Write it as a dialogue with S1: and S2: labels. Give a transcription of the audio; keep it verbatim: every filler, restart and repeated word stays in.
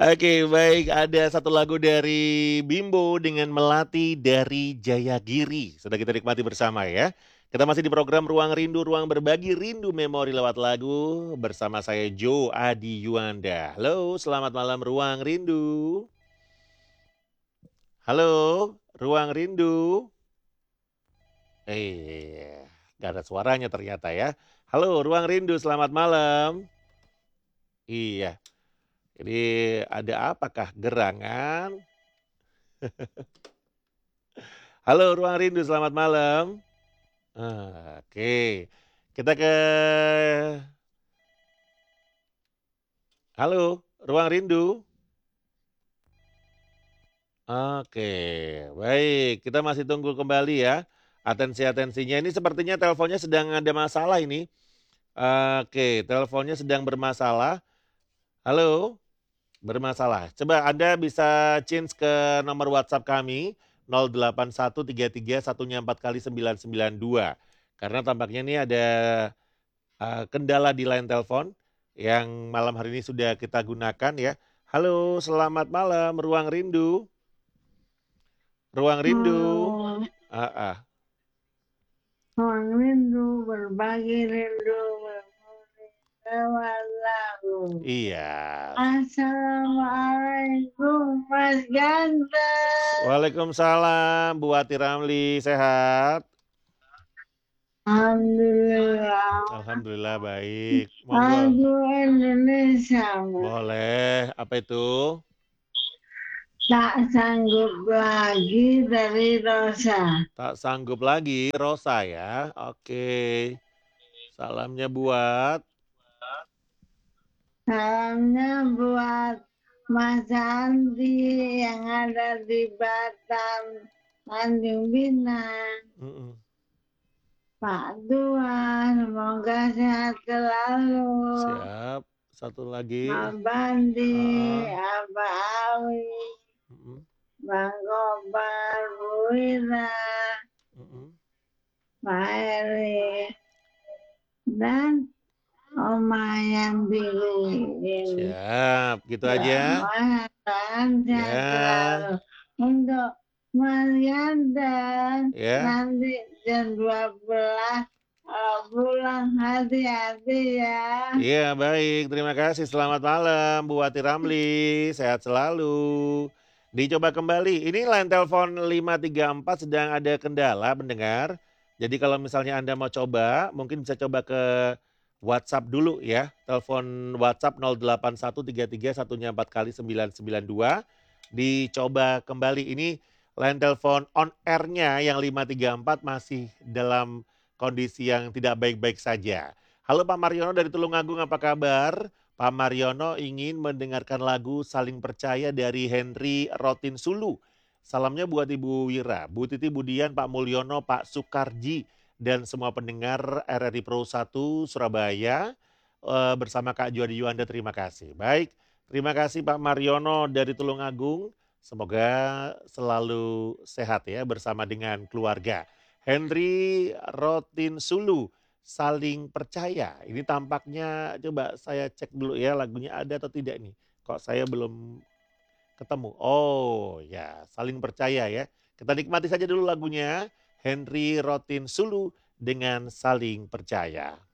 S1: Oke, baik. Ada satu lagu dari Bimbo dengan Melati dari Jayagiri. Sudah kita nikmati bersama ya. Kita masih di program Ruang Rindu, Ruang Berbagi Rindu Memori lewat lagu bersama saya Joe Adi Yuanda. Halo, selamat malam Ruang Rindu. Halo, Ruang Rindu. Eh, gak ada suaranya ternyata ya. Halo, Ruang Rindu, selamat malam. Iya, jadi ada apakah gerangan? Halo Ruang Rindu, selamat malam. Ah, Oke, kita ke halo Ruang Rindu. Oke, baik. Kita masih tunggu kembali ya. Atensi-atensinya ini sepertinya teleponnya sedang ada masalah ini. Oke, teleponnya sedang bermasalah. Halo, bermasalah. Coba Anda bisa change ke nomor WhatsApp kami nol delapan satu tiga tiga satunya empat kali sembilan sembilan dua. Karena tampaknya ini ada uh, kendala di line telepon yang malam hari ini sudah kita gunakan ya. Halo, selamat malam Ruang Rindu. Ruang Rindu.
S2: Oh,
S1: Ah, ah.
S2: ruang rindu, berbagi rindu, memori lewat lagu.
S1: Iya.
S2: Assalamualaikum Mas Ganteng.
S1: Waalaikumsalam Bu Ati Ramli, sehat?
S2: Alhamdulillah.
S1: Alhamdulillah baik. Monggo.
S2: Lagu Indonesia, Mas.
S1: Boleh. Apa itu?
S2: Tak sanggup lagi dari Rosa.
S1: Tak sanggup lagi, Rosa ya. Oke. Salamnya buat
S2: Salamnya buat Mas Andi yang ada di Batam, Tanjung Pinang.
S1: Mm-mm.
S2: Pak Tuan, semoga sehat selalu.
S1: Siap. Satu lagi.
S2: Pak Bandi,
S1: Ah, ah.
S2: Abah Awi,
S1: Mm-mm.
S2: Bang Kobar, Bu Ira,
S1: Mm-mm.
S2: Pak Eri, dan Oma yang biru ini.
S1: Siap. Gitu aja.
S2: Mudah-mudahan sehat
S1: Ya.
S2: selalu. Untuk Mas Ganteng,
S1: Ya.
S2: nanti jam dua belas kalau pulang hati-hati ya.
S1: Iya, baik. Terima kasih. Selamat malam Bu Ati Ramli. Sehat selalu. Dicoba kembali. Ini line telepon lima tiga empat sedang ada kendala pendengar. Jadi kalau misalnya Anda mau coba, mungkin bisa coba ke WhatsApp dulu ya. Telepon WhatsApp nol delapan satu tiga tiga satunya empat kali sembilan sembilan dua. Dicoba kembali. Ini line telepon on air-nya yang lima tiga empat masih dalam kondisi yang tidak baik-baik saja. Halo Pak Mariono dari Tulungagung, apa kabar? Pak Mariono ingin mendengarkan lagu Saling Percaya dari Henry Rotin Sulu. Salamnya buat Ibu Wira, Bu Titi Budian, Pak Mulyono, Pak Sukarji, dan semua pendengar R R I Pro satu Surabaya eh, bersama Kak Juadi Yuanda, terima kasih. Baik, terima kasih Pak Mariono dari Tulungagung. Semoga selalu sehat ya bersama dengan keluarga. Henry Rotin Sulu, Saling Percaya. Ini tampaknya coba saya cek dulu ya lagunya ada atau tidak nih. Kok saya belum ketemu. Oh ya, Saling Percaya ya. Kita nikmati saja dulu lagunya. Henry Rotin Sulu dengan Saling Percaya.